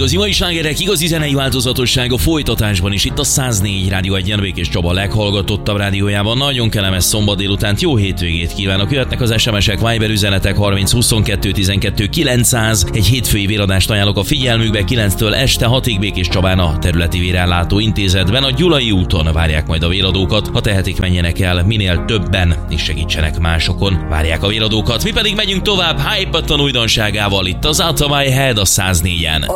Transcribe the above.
igazi mai slágerek, igazi zenei változatosság a folytatásban is itt a 104 Rádió 1-en Békés Csaba leghallgatottabb rádiójában. Nagyon kellemes szombat délutánt, jó hétvégét kívánok. Jöhetnek az SMS-ek, Viber üzenetek 30 22 12 900. Egy hétfői véradást ajánlok a figyelmükbe, 9-től este 6-ig Békés Csabán a Területi Vérellátó Intézetben. A Gyulai úton várják majd a véradókat. Ha tehetik, menjenek el minél többen és segítsenek másokon. Várják a véradókat. Mi pedig megyünk tovább Hype Button újdonságával itt az Out of My Head a 104-en.